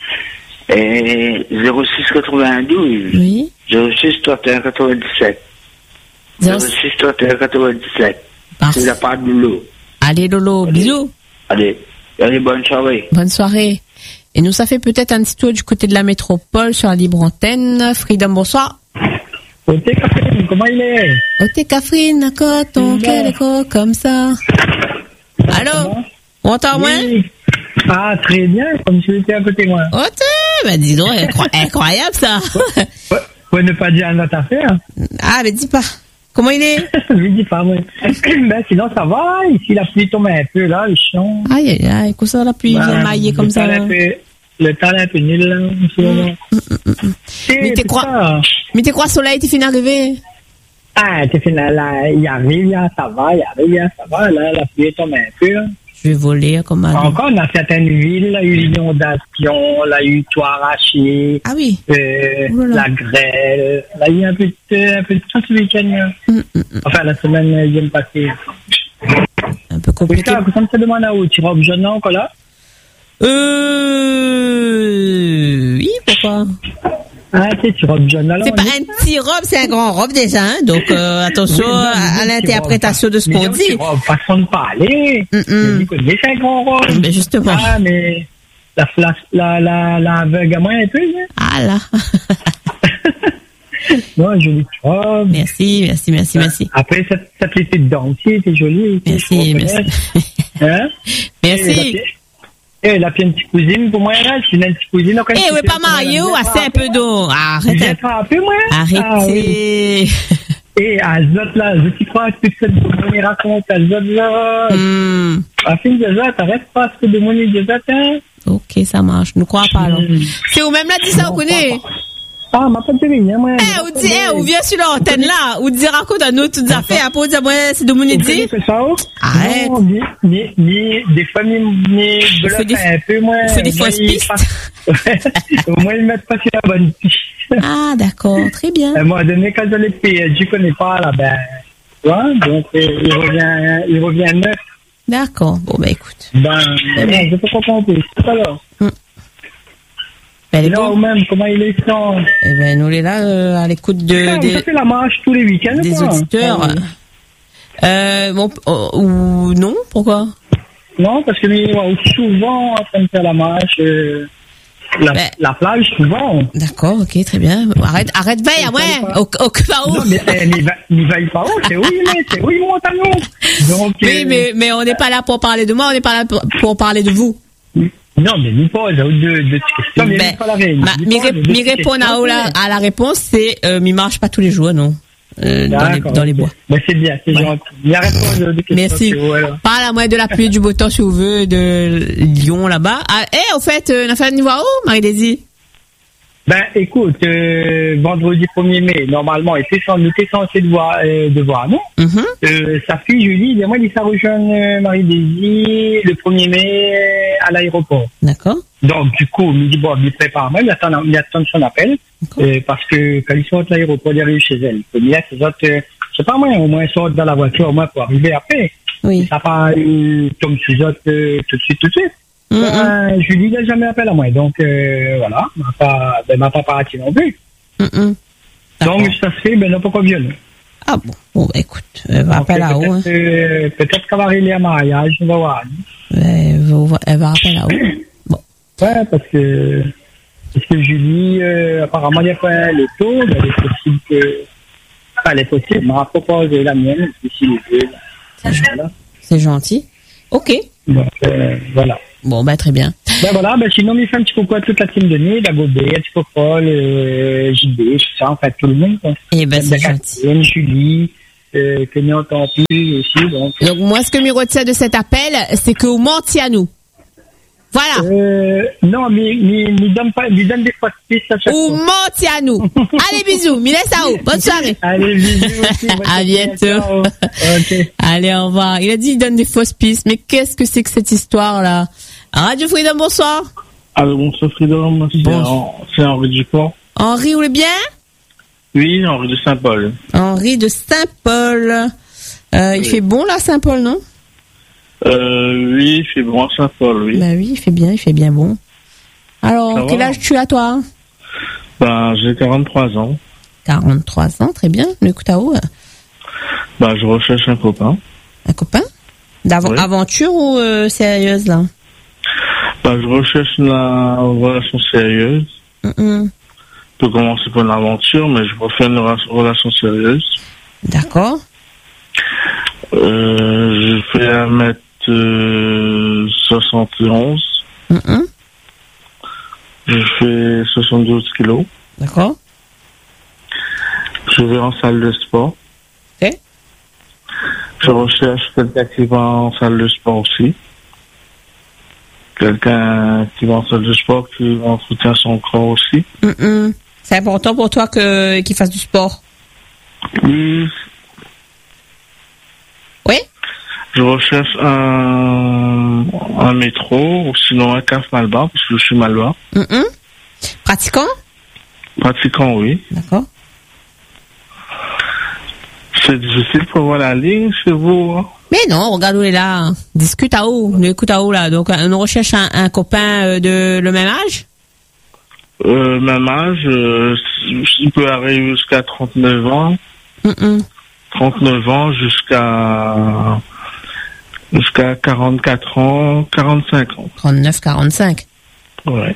Et zéro six quatre-vingt-douze.
Oui.
zéro six trente et un quatre-vingt-dix-sept.
Zéro-
zéro six trente et un quatre-vingt-dix-sept.
Parfait.
C'est la part de l'eau.
Allez, Lolo, bisous.
Allez, allez, bonne soirée.
Bonne soirée. Et nous, ça fait peut-être un petit tour du côté de la métropole sur la libre antenne. Freedom, bonsoir.
Ok, Catherine, comment il est?
Oh, t'es Catherine, coton,
Bon.
quel écho, comme ça. Allô? On entend moins?
Oui. Ah, très bien, comme si tu étais à côté de moi.
Oh, t'es, bah, dis donc, incro- incroyable, ça.
Ouais, faut ne pas dire notre affaire.
Ah, mais dis pas. Comment il est?
Je lui dis pas, moi. Ben, sinon, ça va. Ici, la pluie tombe un peu, là, le chiant.
Aïe, aïe, aïe, que ça, la pluie vient
Ben,
mailler comme
le
ça.
temps est un peu- Le temps est un peu nul, là, en ce moment.
Mais
Eh,
t'es quoi?
putain.
Mais t'es quoi, soleil, t'es fini d'arriver?
Ah, t'es fini, là, là, il arrive, là, ça va, il arrive, là, ça va, là, la pluie tombe un peu, là.
Je vais voler comme un.
Encore dans certaines villes, là, il y a eu l'inondation, là, il y a eu tout arraché,
Ah oui.
euh,
Oh là là.
la grêle. Là, il y a un peu de, un peu de tout ce week-end, là.
Hum, hum, hum.
Enfin, la semaine vient de passer.
compliqué.
Oui, ça, comme ça demande à où? Tu robes jaune, non, encore là?
Euh, oui, pourquoi?
Ah, tu sais, tu robes jaune, alors.
C'est pas un petit robe, c'est un grand robe déjà, hein. Donc, euh, attention
Oui, non,
à, à l'interprétation de ce
mais
qu'on
non,
dit.
tu robes, façon de parler.
Mm-mm.
Mais dis, connais, c'est un grand robe.
Mais justement.
Ah, mais, la, la, la, la, la aveugle à moi un peu, hein.
Ah là.
Non, jolie robe.
Merci, merci, merci, merci.
Après, ça, ça te laissait dedans aussi, c'est joli.
Merci, merci.
Hein?
Merci.
Eh, la petite cousine, pour moi, là, c'est une petite cousine.
Eh, oui, pas marié ou assez un peu d'eau. Arrête.
J'ai attrapé, moi.
Arrêtez.
Ah, oui. Et à Zot, là, je t'y crois que toute cette bonne raconte à Zot, là.
Hmm.
À fin de Zot, t'arrêtes pas ce que de monnaie de Zot, hein.
Ok, ça marche. Ne crois pas, alors.
Hmm.
C'est où même là, dit ça, on connaît.
Ah, ma pas de rien, moi.
Eh, ou dit, eh, ou viens sur l'antenne là, ou dit raconte à nous toutes affaires, après, on dit, ouais, c'est de mon idée.
C'est ça, oh?
Arrête.
Non, ni, ni, ni, des fois, ni, ni,
fais des-
un peu, moi.
tu fais des
Moi,
fausses
ils
pistes.
passent- Au moins, ils mettent pas sur la bonne piste.
Ah, d'accord, très bien.
À un moment donné, quand je l'ai payé, je connais pas, là, ben, tu vois, donc, euh, il revient, il revient neuf.
D'accord. Bon, bah, écoute.
Ben, non, je peux pas comprendre, tout à l'heure.
Elle
Et
est
là,
bonne.
ou même, comment il est sans.
Eh ben, nous, on est là, euh, à l'écoute de,
Ah,
des,
ça fait la marche tous les week-ends,
des
quoi.
auditeurs.
Ah, oui.
Euh, bon, oh, ou non, pourquoi?
Non, parce que nous, on est souvent en train de faire la marche, euh, la,
Ben.
la plage, souvent.
D'accord, ok, très bien. Arrête, arrête, veille, à moi,
pas.
au, au Cubao.
Non, mais eh, n'y va- n'y vaille pas où, c'est où il est, c'est où il monte à nous. Donc,
Oui,
euh,
mais, mais on n'est pas là pour parler de moi, on n'est pas là pour, pour parler de vous.
Non, mais nous pose deux, deux questions, mais
Ben,
il pas la réunion.
ma, mi ré- mi répondre à, la, à la réponse, c'est, euh, mi marche pas tous les jours, non, euh, dans, les, dans les bois.
Ben, c'est bien, c'est
Ouais.
gentil. Il y a réponse de questions.
Merci.
c'est où, alors.
Parle à moi de la pluie, du beau temps, si vous voulez, de Lyon, là-bas. Ah, eh, au fait, euh, on a fait un niveau où, Marie-Désir?
Ben, écoute, euh, vendredi premier mai, normalement, il était censé, était censé de voir, euh, de voir, non?
Mhm.
Euh, sa fille, Julie, il moi, il ça rejoint euh, Marie-Désir le premier mai euh, à l'aéroport.
D'accord.
Donc, du coup, il me dit, bon, il prépare moi, il attend, il attend son appel,
D'accord.
euh, parce que quand ils sont à l'aéroport, il arrive chez elle. Il y a ces autres, euh, je sais pas moi, au moins, ils sortent dans la voiture, au moins, pour arriver après.
Oui.
Ça pas, euh, tombe sous autres, euh, tout de suite, tout de suite.
Mhm.
Ben, Julie n'a jamais appelé à moi, donc, euh, voilà, m'a pas, ben, m'a pas parti non plus.
Mhm. D'accord.
Donc, ça se fait, ben, non, pourquoi bien.
Ah bon, bon, bah, écoute, elle va appeler là-haut. Hein.
Peut-être, euh, peut-être qu'elle va arriver à mariage, on va voir.
Elle va, elle va appeler là-haut. Bon.
Ouais, parce que, parce que Julie, euh, apparemment, il y a pas les taux, ben, il est possible que, enfin, elle est possible, m'a proposé la mienne, ici les deux. Voilà.
C'est gentil. Ok.
Donc, euh, voilà.
Bon, bah, très bien.
Ben voilà, ben sinon, il fait un petit coucou à toute la team de Denis, la Gobet, la Tipopol, euh, J B, tout ça, en fait, tout le monde, quoi.
Eh ben, c'est
La
gentil.
Catherine, Julie, euh, que nous entend plus aussi, donc.
Donc, moi, ce que je retiens de cet appel, c'est que vous mentiez à nous. Voilà.
Euh, non, mais, mais, mais donne pas, lui donne des fois de pistes à chaque
Ou
fois.
mentiez à nous. Allez, bisous. Mille Sao. Bonne soirée.
Allez, bisous aussi. bonne
À
soirée,
bientôt.
ciao. Ok.
Allez, au revoir. Il a dit il donne des fausses pistes. Mais qu'est-ce que c'est que cette histoire-là? Radio Freedom, bonsoir.
Alors, bonsoir Freedom, c'est
Bon.
en- c'est Henri Dupont.
Henri, vous le bien?
Oui, Henri de Saint-Paul.
Henri de Saint-Paul. Euh, il
Oui.
fait bon, là, Saint-Paul, non?
Euh, oui, il fait bon à Saint-Paul, oui.
Bah oui, il fait bien, il fait bien bon. Alors,
Ça
quel
va.
âge tu as, toi?
Ben, j'ai quarante-trois ans.
quarante-trois ans, très bien. Le écoute à où?
Ben, je recherche un copain.
Un copain? D'aventure
Oui.
ou euh, sérieuse, là?
Ben, je recherche une euh, relation sérieuse.
Mm-mm.
Je peux commencer par une aventure, mais je préfère une ra- relation sérieuse.
D'accord.
Euh, je fais un mètre soixante et onze.
Mm-mm.
Je fais soixante-douze kilos.
D'accord.
Je vais en salle de sport.
Ok.
Je recherche quelqu'un qui va en salle de sport aussi. Quelqu'un qui va en salle de sport, qui entretient son corps aussi.
Mm-mm. C'est important pour toi que qu'il fasse du sport.
Oui,
Oui?
je recherche un, un métro, ou sinon un C A F Malba, parce que je suis malbas.
Mm-mm. Pratiquant?
Pratiquant, oui.
D'accord.
C'est difficile pour voir la ligne chez vous, hein?
Mais non, regarde où il est là. Discute à haut. Nous écoute à haut là. Donc on recherche un, un copain euh, de le même âge.
Euh, même âge, euh, il peut arriver jusqu'à trente-neuf ans.
Mm-mm.
trente-neuf ans jusqu'à jusqu'à quarante-quatre ans, quarante-cinq ans.
trente-neuf, quarante-cinq.
Ouais.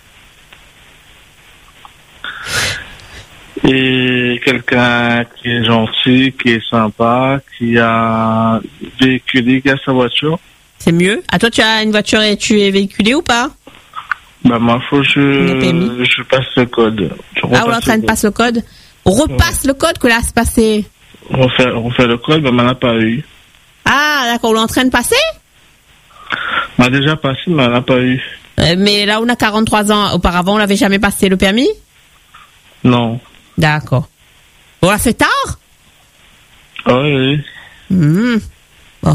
Et quelqu'un qui est gentil, qui est sympa, qui a véhiculé, qui a sa voiture.
C'est mieux. À toi, tu as une voiture et tu es véhiculé ou pas?
Bah, moi, faut que je, je passe le code. Je
ah, on est en train de passer le code. On repasse ouais. le code que là, c'est passé.
On fait, on fait le code, mais on n'en a pas eu.
Ah, d'accord, on est en train de passer?
On a déjà passé, mais on n'en a pas eu.
Euh, mais là, on a quarante-trois ans. Auparavant, on n'avait jamais passé le permis?
Non.
D'accord. On l'a fait tard?
Oui, oui.
Mmh. Bon.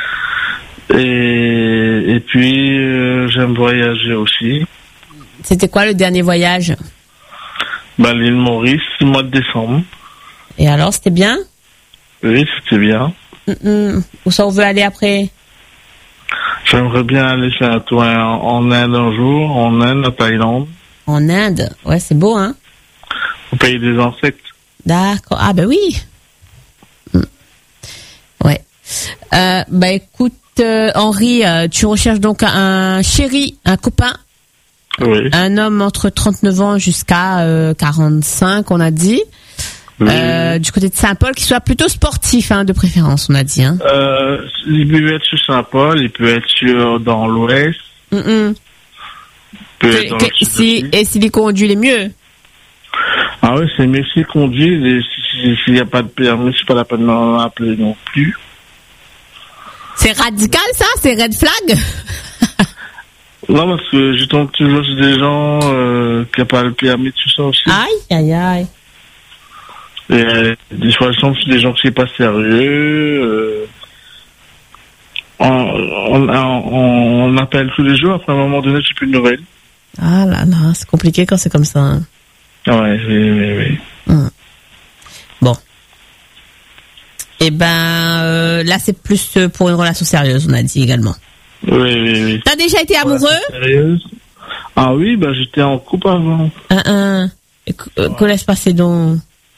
Et, et puis, euh, j'aime voyager aussi.
C'était quoi le dernier voyage?
Bah, l'île Maurice, le mois de décembre.
Et alors, c'était bien?
Oui, c'était bien.
Mmh. Où ça, on veut aller après?
J'aimerais bien aller faire un tour en, en Inde un jour, en Inde, en Thaïlande.
En Inde? Ouais, c'est beau, hein?
Au pays des insectes.
D'accord. Ah, ben oui. Mmh. Ouais. Euh, bah, écoute, euh, Henri, euh, tu recherches donc un chéri, un copain.
Oui.
Un homme entre trente-neuf ans jusqu'à euh, quarante-cinq, on a dit. Oui. Euh, du côté de Saint-Paul, qui soit plutôt sportif, hein, de préférence, on a dit. Hein.
Euh, il peut être sur Saint-Paul, il peut être sur, dans l'Ouest.
Mm-mm.
Peut
que,
être dans
que, si, et s'il conduit, les mieux.
Ah oui, c'est mieux s'il conduit. S'il n'y a pas de permis, c'est pas la peine de m'en appeler non plus.
C'est radical, ça? C'est red flag?
Non, parce que je tombe toujours sur des gens euh, qui n'ont pas le permis, tout ça aussi.
Aïe, aïe, aïe.
Et euh, des fois, je tombe sur des gens qui ne sont pas sérieux. Euh, on, on, on, on appelle tous les jours, après à un moment donné, j'ai plus de nouvelles.
Ah là là, c'est compliqué quand c'est comme ça. Hein.
Ouais, oui, oui, oui.
Hum. Bon. Eh ben, euh, là, c'est plus pour une relation sérieuse, on a dit également.
Oui, oui, oui.
T'as déjà été amoureux?
Sérieuse? Ah oui, bah j'étais en couple avant.
Un, un. Et que, euh, que laisse passer donc?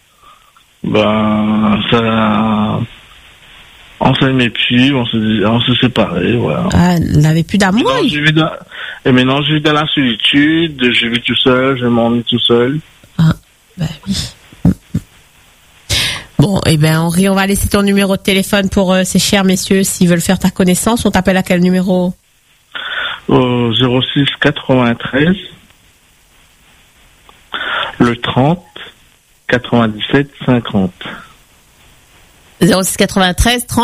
Bah, ça... On s'aimait plus, on s'est, on s'est séparés, voilà.
Ah, elle n'avait plus d'amour?
Maintenant, j'ai vu dans... Et maintenant, je vis dans la solitude, je vis tout seul, je m'ennuie tout seul.
Ah, bah oui. Bon, eh ben Henri, on va laisser ton numéro de téléphone pour euh, ces chers messieurs s'ils veulent faire ta connaissance. On t'appelle à quel numéro?
Au zéro six quatre-vingt-treize le trente quatre-vingt-dix-sept cinquante.
zéro six quatre-vingt-treize trente